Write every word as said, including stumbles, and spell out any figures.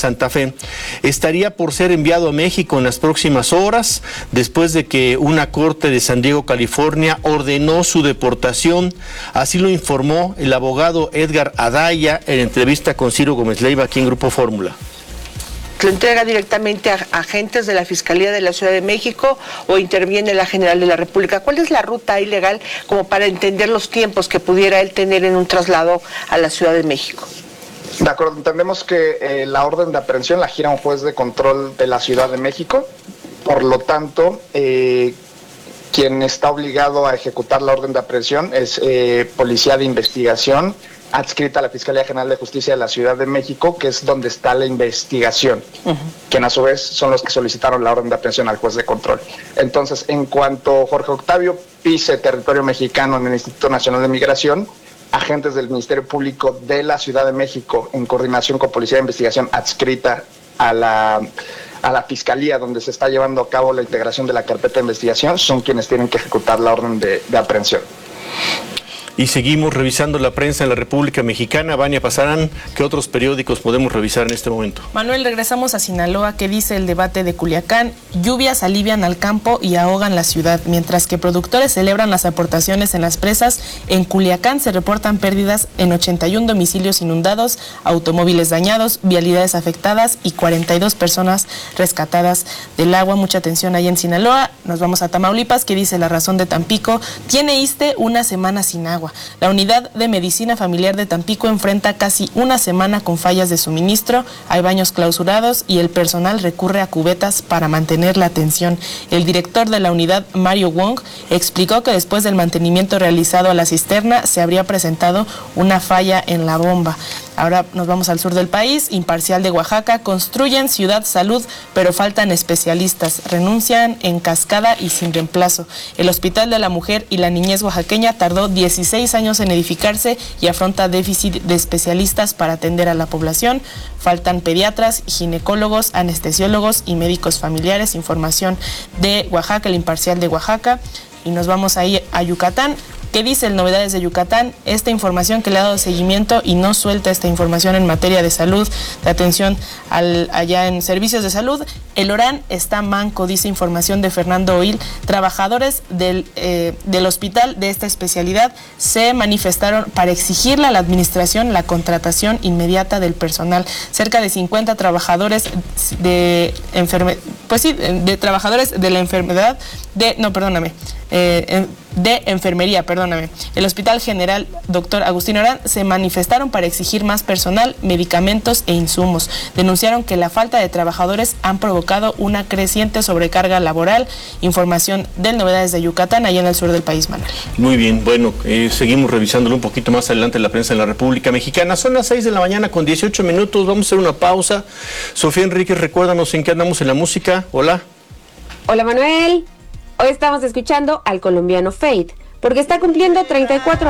Santa Fe, estaría por ser enviado a México en las próximas horas, después de que una corte de San Diego, California, ordenó su deportación. Así lo informó el abogado Edgar Adaya en entrevista con Ciro Gómez Leiva aquí en Grupo Fórmula. ¿Lo entrega directamente a agentes de la Fiscalía de la Ciudad de México o interviene la General de la República? ¿Cuál es la ruta ilegal como para entender los tiempos que pudiera él tener en un traslado a la Ciudad de México? De acuerdo, entendemos que eh, la orden de aprehensión la gira un juez de control de la Ciudad de México, por lo tanto, eh, quien está obligado a ejecutar la orden de aprehensión es eh, Policía de Investigación, adscrita a la Fiscalía General de Justicia de la Ciudad de México, que es donde está la investigación, uh-huh. quien a su vez son los que solicitaron la orden de aprehensión al juez de control. Entonces, en cuanto Jorge Octavio pise territorio mexicano en el Instituto Nacional de Migración, agentes del Ministerio Público de la Ciudad de México, en coordinación con Policía de Investigación adscrita a la, a la Fiscalía, donde se está llevando a cabo la integración de la carpeta de investigación, son quienes tienen que ejecutar la orden de, de aprehensión. Y seguimos revisando la prensa en la República Mexicana. Vania Pasarán, ¿qué otros periódicos podemos revisar en este momento? Manuel, regresamos a Sinaloa. ¿Qué dice el debate de Culiacán? Lluvias alivian al campo y ahogan la ciudad. Mientras que productores celebran las aportaciones en las presas, en Culiacán se reportan pérdidas en ochenta y uno domicilios inundados, automóviles dañados, vialidades afectadas y cuarenta y dos personas rescatadas del agua. Mucha atención ahí en Sinaloa. Nos vamos a Tamaulipas. ¿Qué dice La Razón de Tampico? Tiene ISSSTE una semana sin agua. La Unidad de Medicina Familiar de Tampico enfrenta casi una semana con fallas de suministro, hay baños clausurados y el personal recurre a cubetas para mantener la atención. El director de la unidad, Mario Wong, explicó que después del mantenimiento realizado a la cisterna se habría presentado una falla en la bomba. Ahora nos vamos al sur del país. Imparcial de Oaxaca: construyen ciudad salud, pero faltan especialistas. Renuncian en cascada y sin reemplazo. El Hospital de la Mujer y la Niñez oaxaqueña tardó dieciséis años en edificarse y afronta déficit de especialistas para atender a la población. Faltan pediatras, ginecólogos, anestesiólogos y médicos familiares. Información de Oaxaca, el Imparcial de Oaxaca. Y nos vamos ahí a Yucatán. ¿Qué dice el Novedades de Yucatán? Esta información que le ha dado seguimiento y no suelta esta información en materia de salud, de atención al, allá en servicios de salud. El Orán está manco, dice información de Fernando Oil. Trabajadores del, eh, del hospital de esta especialidad se manifestaron para exigirle a la administración la contratación inmediata del personal. Cerca de cincuenta trabajadores de enferme, pues sí, de trabajadores de la enfermedad de, no, perdóname, eh, de enfermería, perdóname. El Hospital General Doctor Agustín Orán se manifestaron para exigir más personal, medicamentos e insumos. Denunciaron que la falta de trabajadores han provocado una creciente sobrecarga laboral. Información del Novedades de Yucatán, allá en el sur del país, Manuel. Muy bien, bueno, eh, seguimos revisándolo un poquito más adelante en la prensa en la República Mexicana. Son las seis de la mañana con dieciocho minutos, vamos a hacer una pausa. Sofía Enríquez, recuérdanos en qué andamos en la música. Hola. Hola, Manuel. Hoy estamos escuchando al colombiano Fate, porque está cumpliendo treinta y cuatro